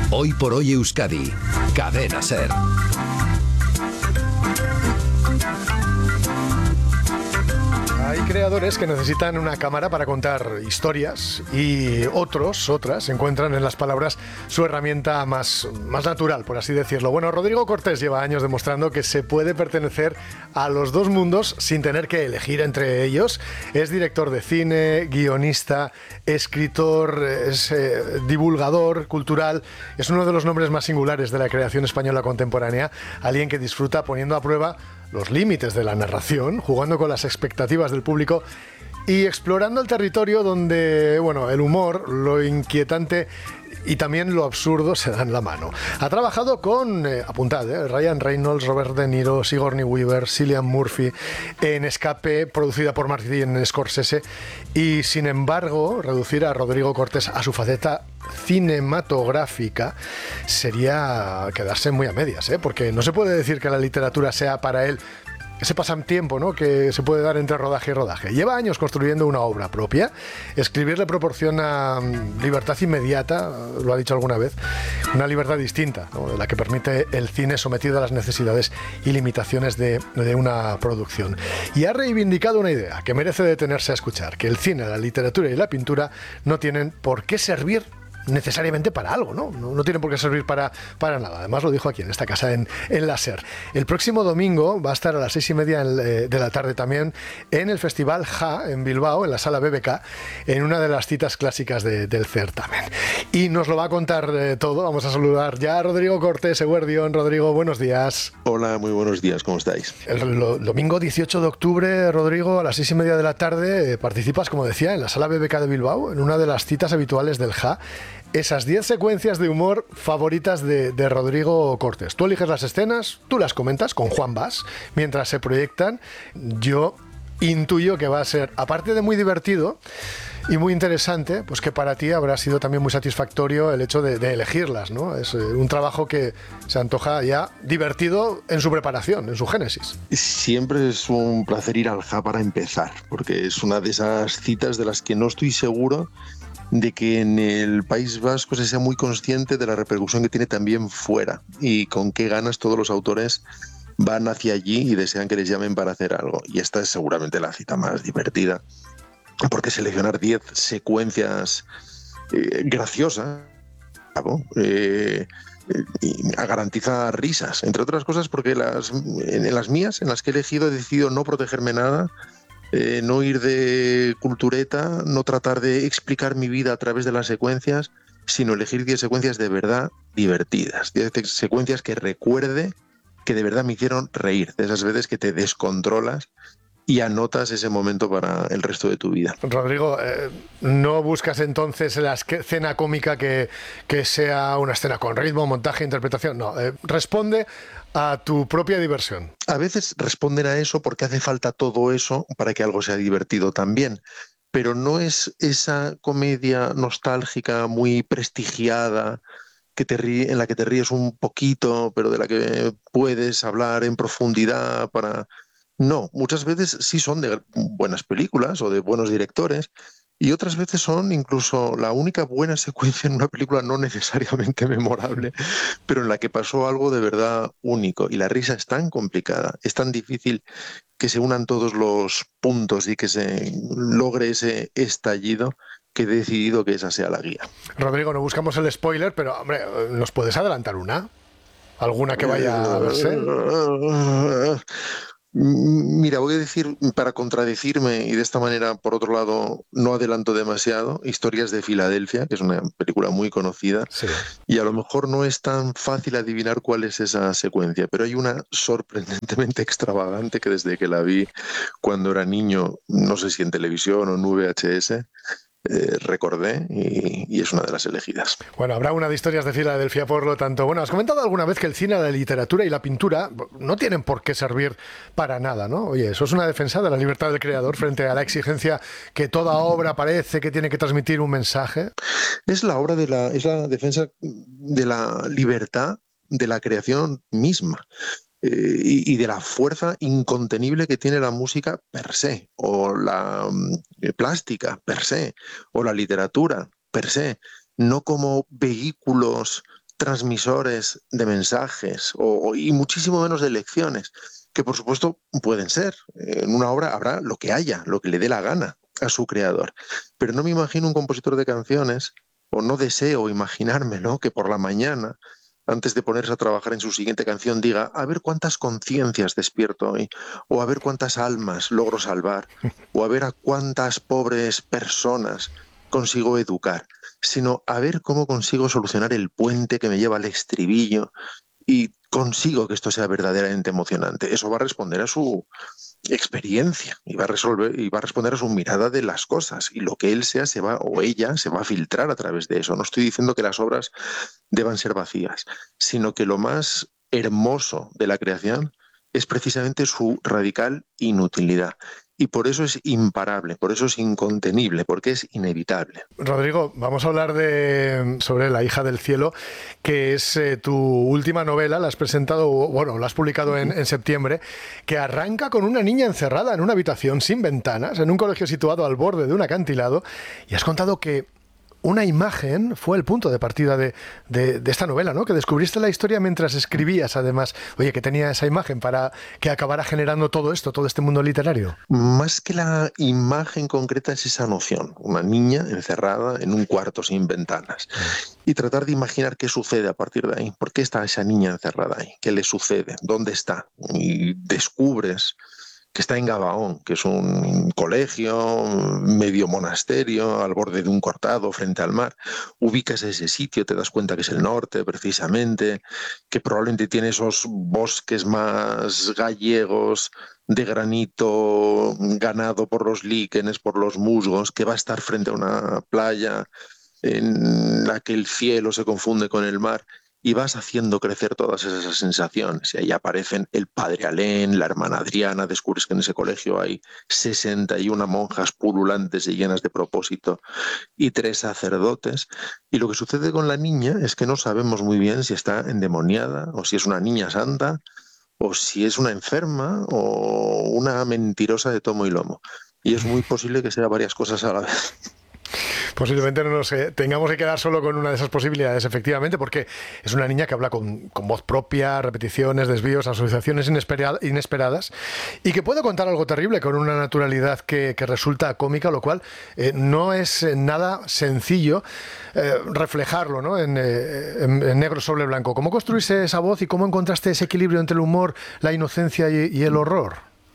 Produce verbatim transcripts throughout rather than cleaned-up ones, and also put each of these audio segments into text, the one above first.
Hoy por hoy Euskadi, Cadena SER. Hay creadores que necesitan una cámara para contar historias y otros, otras, encuentran en las palabras su herramienta más, más natural, por así decirlo. Bueno, Rodrigo Cortés lleva años demostrando que se puede pertenecer a los dos mundos sin tener que elegir entre ellos. Es director de cine, guionista, escritor, es eh, divulgador cultural. Es uno de los nombres más singulares de la creación española contemporánea. Alguien que disfruta poniendo a prueba los límites de la narración, jugando con las expectativas del público y explorando el territorio donde, bueno, el humor, lo inquietante y también lo absurdo se dan la mano. Ha trabajado con, eh, apuntad, eh, Ryan Reynolds, Robert De Niro, Sigourney Weaver, Cillian Murphy, en Escape, producida por Martin Scorsese, y sin embargo, reducir a Rodrigo Cortés a su faceta cinematográfica sería quedarse muy a medias, ¿eh? Porque no se puede decir que la literatura sea para él ese pasatiempo, ¿no?, que se puede dar entre rodaje y rodaje. Lleva años construyendo una obra propia. Escribir le proporciona libertad inmediata, lo ha dicho alguna vez, una libertad distinta, ¿no?, de la que permite el cine sometido a las necesidades y limitaciones de, de una producción. Y ha reivindicado una idea que merece detenerse a escuchar, que el cine, la literatura y la pintura no tienen por qué servir necesariamente para algo, ¿no? No, no tiene por qué servir para, para nada. Además lo dijo aquí en esta casa, en, en la SER. El próximo domingo va a estar a las seis y media en, eh, de la tarde también en el Festival Ja, en Bilbao, en la Sala B B K, en una de las citas clásicas de, del certamen. Y nos lo va a contar eh, todo. Vamos a saludar ya a Rodrigo Cortés, Eguerdión. Rodrigo, buenos días. Hola, muy buenos días, ¿cómo estáis? El lo, domingo dieciocho de octubre, Rodrigo, a las seis y media de la tarde, eh, participas, como decía, en la Sala B B K de Bilbao, en una de las citas habituales del Ja. Esas diez secuencias de humor favoritas de, de Rodrigo Cortés. Tú eliges las escenas, tú las comentas con Juan Bas mientras se proyectan. Yo intuyo que va a ser, aparte de muy divertido y muy interesante, pues que para ti habrá sido también muy satisfactorio el hecho de, de elegirlas, ¿no? Es eh, un trabajo que se antoja ya divertido en su preparación, en su génesis. Siempre es un placer ir al Ja para empezar, porque es una de esas citas de las que no estoy seguro de que en el País Vasco se sea muy consciente de la repercusión que tiene también fuera y con qué ganas todos los autores van hacia allí y desean que les llamen para hacer algo. Y esta es seguramente la cita más divertida, porque seleccionar diez secuencias eh, graciosas eh, eh, garantiza risas, entre otras cosas porque las, en las mías, en las que he elegido, he decidido no protegerme nada. Eh, no ir de cultureta, no tratar de explicar mi vida a través de las secuencias, sino elegir diez secuencias de verdad divertidas, diez secuencias que recuerde que de verdad me hicieron reír, de esas veces que te descontrolas y anotas ese momento para el resto de tu vida. Rodrigo, eh, ¿no buscas entonces la escena cómica que, que sea una escena con ritmo, montaje, interpretación? No, eh, responde a tu propia diversión. A veces responden a eso porque hace falta todo eso para que algo sea divertido también, pero no es esa comedia nostálgica muy prestigiada que te ríe, en la que te ríes un poquito, pero de la que puedes hablar en profundidad para... No, muchas veces sí son de buenas películas o de buenos directores, y otras veces son incluso la única buena secuencia en una película no necesariamente memorable, pero en la que pasó algo de verdad único. Y la risa es tan complicada, es tan difícil que se unan todos los puntos y que se logre ese estallido, que he decidido que esa sea la guía. Rodrigo, no buscamos el spoiler, pero hombre, ¿nos puedes adelantar una? ¿Alguna que vaya a verse? Mira, voy a decir, para contradecirme y de esta manera, por otro lado, no adelanto demasiado, Historias de Filadelfia, que es una película muy conocida, sí. Y a lo mejor no es tan fácil adivinar cuál es esa secuencia, pero hay una sorprendentemente extravagante que desde que la vi cuando era niño, no sé si en televisión o en V H S, Eh, recordé y, y es una de las elegidas. Bueno, habrá una de Historias de Filadelfia, por lo tanto. Bueno, has comentado alguna vez que el cine, la literatura y la pintura no tienen por qué servir para nada, ¿no? Oye, eso es una defensa de la libertad del creador frente a la exigencia que toda obra parece que tiene que transmitir un mensaje. Es la obra de la, es la defensa de la libertad de la creación misma. Eh, y, y de la fuerza incontenible que tiene la música per se, o la eh, plástica per se, o la literatura per se, no como vehículos transmisores de mensajes o, o- y muchísimo menos de lecciones, que por supuesto pueden ser. En una obra habrá lo que haya, lo que le dé la gana a su creador. Pero no me imagino un compositor de canciones, o no deseo imaginármelo, que por la mañana, antes de ponerse a trabajar en su siguiente canción, diga, a ver cuántas conciencias despierto hoy, o a ver cuántas almas logro salvar, o a ver a cuántas pobres personas consigo educar, sino a ver cómo consigo solucionar el puente que me lleva al estribillo y consigo que esto sea verdaderamente emocionante. Eso va a responder a su experiencia y va a resolver y va a responder a su mirada de las cosas, y lo que él sea se va o ella se va a filtrar a través de eso. No estoy diciendo que las obras deban ser vacías, sino que lo más hermoso de la creación es precisamente su radical inutilidad. Y por eso es imparable, por eso es incontenible, porque es inevitable. Rodrigo, vamos a hablar de sobre La hija del cielo, que es eh, tu última novela. La has presentado, bueno, la has publicado en, en septiembre, que arranca con una niña encerrada en una habitación sin ventanas, en un colegio situado al borde de un acantilado, y has contado que una imagen fue el punto de partida de, de, de esta novela, ¿no? Que descubriste la historia mientras escribías, además. Oye, que tenía esa imagen para que acabara generando todo esto, todo este mundo literario. Más que la imagen concreta es esa noción, una niña encerrada en un cuarto sin ventanas, y tratar de imaginar qué sucede a partir de ahí. ¿Por qué está esa niña encerrada ahí? ¿Qué le sucede? ¿Dónde está? Y descubres que está en Gabaón, que es un colegio, medio monasterio, al borde de un cortado, frente al mar. Ubicas ese sitio, te das cuenta que es el norte, precisamente, que probablemente tiene esos bosques más gallegos, de granito ganado por los líquenes, por los musgos, que va a estar frente a una playa en la que el cielo se confunde con el mar, y vas haciendo crecer todas esas sensaciones. Y ahí aparecen el padre Alén, la hermana Adriana, descubres que en ese colegio hay sesenta y una monjas pululantes y llenas de propósito, y tres sacerdotes. Y lo que sucede con la niña es que no sabemos muy bien si está endemoniada, o si es una niña santa, o si es una enferma, o una mentirosa de tomo y lomo. Y es muy posible que sea varias cosas a la vez. Posiblemente no nos eh, tengamos que quedar solo con una de esas posibilidades, efectivamente, porque es una niña que habla con, con voz propia, repeticiones, desvíos, asociaciones inespera- inesperadas, y que puede contar algo terrible con una naturalidad que, que resulta cómica, lo cual eh, no es eh, nada sencillo eh, reflejarlo, ¿no? en, eh, en, en negro sobre blanco. ¿Cómo construiste esa voz y cómo encontraste ese equilibrio entre el humor, la inocencia y, y el horror?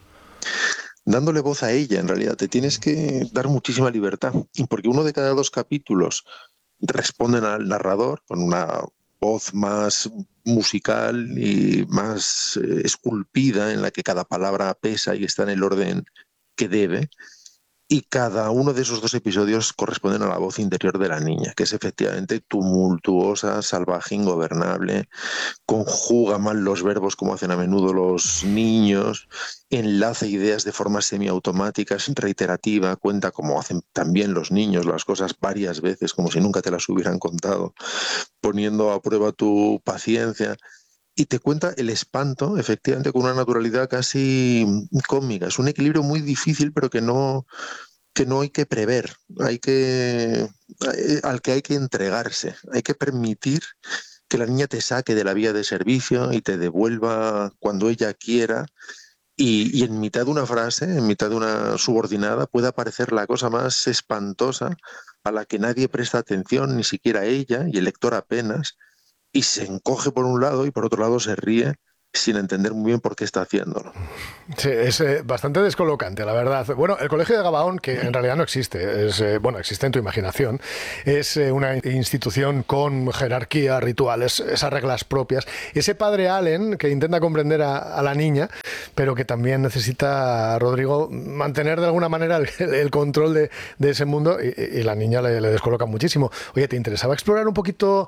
Dándole voz a ella, en realidad, te tienes que dar muchísima libertad, porque uno de cada dos capítulos responden al narrador con una voz más musical y más eh, esculpida, en la que cada palabra pesa y está en el orden que debe. Y cada uno de esos dos episodios corresponden a la voz interior de la niña, que es efectivamente tumultuosa, salvaje, ingobernable, conjuga mal los verbos como hacen a menudo los niños, enlaza ideas de forma semiautomática, es reiterativa, cuenta como hacen también los niños las cosas varias veces, como si nunca te las hubieran contado, poniendo a prueba tu paciencia. Y te cuenta el espanto, efectivamente, con una naturalidad casi cómica. Es un equilibrio muy difícil, pero que no, que no hay que prever, hay que, al que hay que entregarse. Hay que permitir que la niña te saque de la vía de servicio y te devuelva cuando ella quiera. Y, y en mitad de una frase, en mitad de una subordinada, puede aparecer la cosa más espantosa, a la que nadie presta atención, ni siquiera ella, y el lector apenas, y se encoge por un lado y por otro lado se ríe sin entender muy bien por qué está haciéndolo. Sí, es eh, bastante descolocante, la verdad. Bueno, el Colegio de Gabaón, que en realidad no existe, es, eh, bueno, existe en tu imaginación, es eh, una institución con jerarquía, rituales, esas reglas propias. Ese padre Allen, que intenta comprender a, a la niña, pero que también necesita, Rodrigo, mantener de alguna manera el, el control de, de ese mundo, y, y la niña le, le descoloca muchísimo. Oye, ¿te interesaba explorar un poquito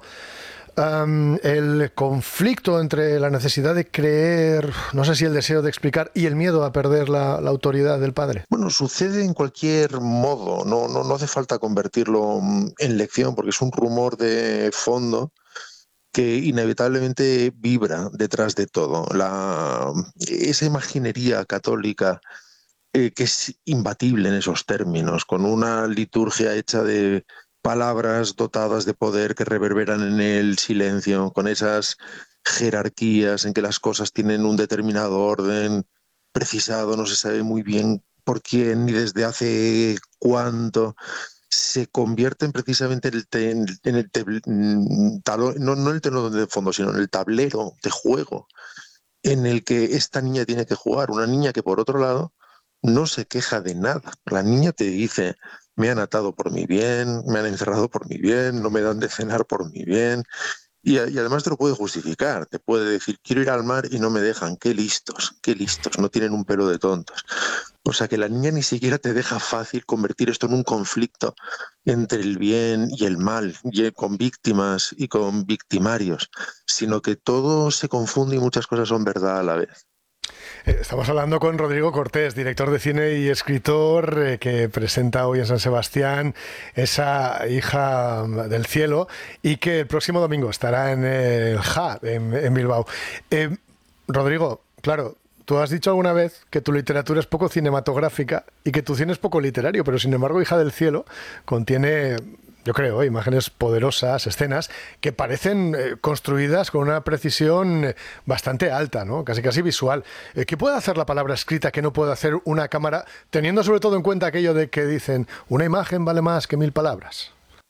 Um, el conflicto entre la necesidad de creer, no sé si el deseo de explicar, y el miedo a perder la, la autoridad del padre? Bueno, sucede en cualquier modo, no, no, no hace falta convertirlo en lección, porque es un rumor de fondo que inevitablemente vibra detrás de todo. La, esa imaginería católica eh, que es imbatible en esos términos, con una liturgia hecha de palabras dotadas de poder que reverberan en el silencio, con esas jerarquías en que las cosas tienen un determinado orden precisado, no se sabe muy bien por quién ni desde hace cuánto, se convierten precisamente en el, te, en el te, talo, no, no el telón de fondo, sino en el tablero de juego en el que esta niña tiene que jugar. Una niña que, por otro lado, no se queja de nada. La niña te dice: me han atado por mi bien, me han encerrado por mi bien, no me dan de cenar por mi bien. Y, y además te lo puede justificar, te puede decir: quiero ir al mar y no me dejan. Qué listos, qué listos, no tienen un pelo de tontos. O sea que la niña ni siquiera te deja fácil convertir esto en un conflicto entre el bien y el mal, y con víctimas y con victimarios, sino que todo se confunde y muchas cosas son verdad a la vez. Estamos hablando con Rodrigo Cortés, director de cine y escritor, eh, que presenta hoy en San Sebastián esa Hija del Cielo, y que el próximo domingo estará en el J A, en, en Bilbao. Eh, Rodrigo, claro, tú has dicho alguna vez que tu literatura es poco cinematográfica y que tu cine es poco literario, pero sin embargo Hija del Cielo contiene, yo creo, imágenes poderosas, escenas que parecen eh, construidas con una precisión eh, bastante alta, ¿no? Casi casi visual. Eh, ¿Qué puede hacer la palabra escrita que no puede hacer una cámara, teniendo sobre todo en cuenta aquello de que dicen una imagen vale más que mil palabras?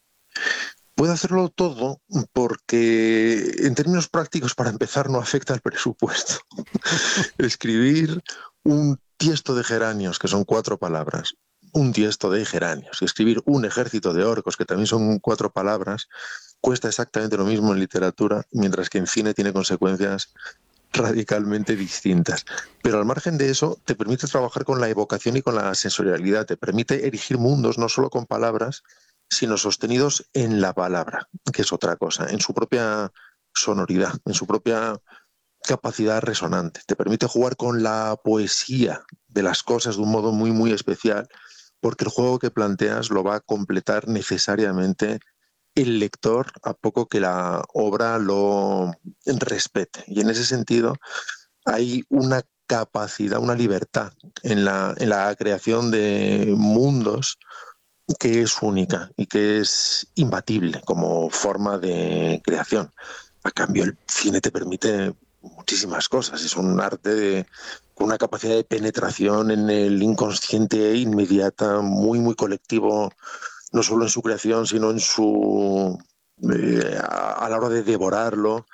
Puede hacerlo todo porque, en términos prácticos, para empezar, no afecta al presupuesto. Escribir un tiesto de geranios, que son cuatro palabras, un tiesto de geranios, y escribir un ejército de orcos, que también son cuatro palabras, cuesta exactamente lo mismo en literatura, mientras que en cine tiene consecuencias radicalmente distintas. Pero al margen de eso, te permite trabajar con la evocación y con la sensorialidad, te permite erigir mundos no solo con palabras, sino sostenidos en la palabra, que es otra cosa, en su propia sonoridad, en su propia capacidad resonante. Te permite jugar con la poesía de las cosas de un modo muy, muy especial, porque el juego que planteas lo va a completar necesariamente el lector a poco que la obra lo respete. Y en ese sentido hay una capacidad, una libertad en la, en la creación de mundos que es única y que es imbatible como forma de creación. A cambio, el cine te permite muchísimas cosas. Es un arte de, con una capacidad de penetración en el inconsciente inmediata, muy, muy colectivo, no solo en su creación, sino en su eh, a, a la hora de devorarlo.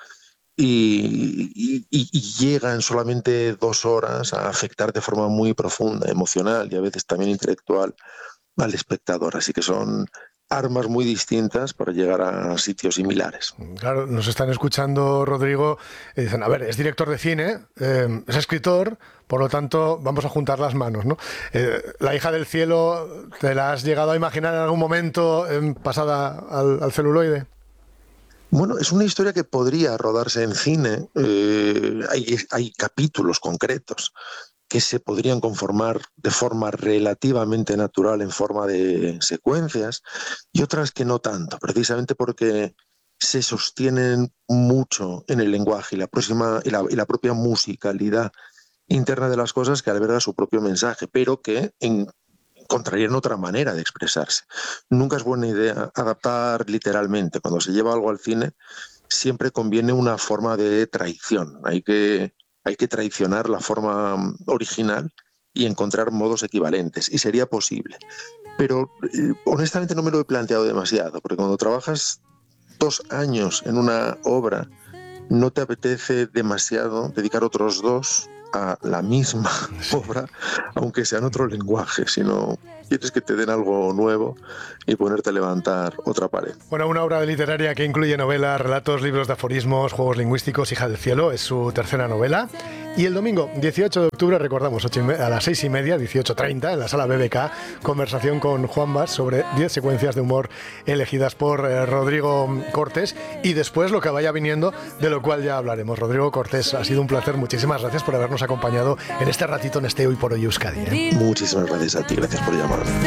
Y, y, y llega en solamente dos horas a afectar de forma muy profunda, emocional y a veces también intelectual al espectador. Así que son armas muy distintas para llegar a sitios similares. Claro, nos están escuchando, Rodrigo, y dicen: a ver, es director de cine, eh, es escritor, por lo tanto vamos a juntar las manos, ¿no? Eh, la Hija del Cielo, ¿te la has llegado a imaginar en algún momento eh, pasada al, al celuloide? Bueno, es una historia que podría rodarse en cine. Eh, hay, hay capítulos concretos que se podrían conformar de forma relativamente natural en forma de secuencias, y otras que no tanto, precisamente porque se sostienen mucho en el lenguaje y la, próxima, y la, y la propia musicalidad interna de las cosas, que alberga su propio mensaje, pero que en, encontrarían otra manera de expresarse. Nunca es buena idea adaptar literalmente. Cuando se lleva algo al cine, siempre conviene una forma de traición. Hay que Hay que traicionar la forma original y encontrar modos equivalentes, y sería posible. Pero eh, honestamente no me lo he planteado demasiado, porque cuando trabajas dos años en una obra, no te apetece demasiado dedicar otros dos a la misma obra, aunque sea en otro lenguaje, sino quieres que te den algo nuevo y ponerte a levantar otra pared. Bueno, una obra literaria que incluye novelas, relatos, libros de aforismos, juegos lingüísticos. Hija del Cielo es su tercera novela. Y el domingo dieciocho de octubre, recordamos, ocho y media, a las seis y media, dieciocho treinta, en la sala B B K, conversación con Juan Bas sobre diez secuencias de humor elegidas por eh, Rodrigo Cortés, y después lo que vaya viniendo, de lo cual ya hablaremos. Rodrigo Cortés, ha sido un placer. Muchísimas gracias por habernos acompañado en este ratito en este Hoy por Hoy Euskadi, ¿eh? Muchísimas gracias a ti, gracias por llamarme.